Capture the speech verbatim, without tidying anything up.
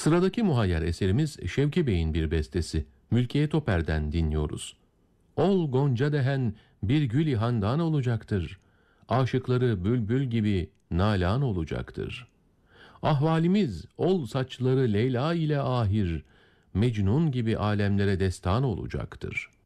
Sıradaki muhayyer eserimiz Şevki Bey'in bir bestesi. Mülkiye Toper'den dinliyoruz. Ol gonca dehen bir gül handan olacaktır. Aşıkları bülbül gibi nalan olacaktır. Ahvalimiz ol saçları Leyla ile ahir, Mecnun gibi alemlere destan olacaktır.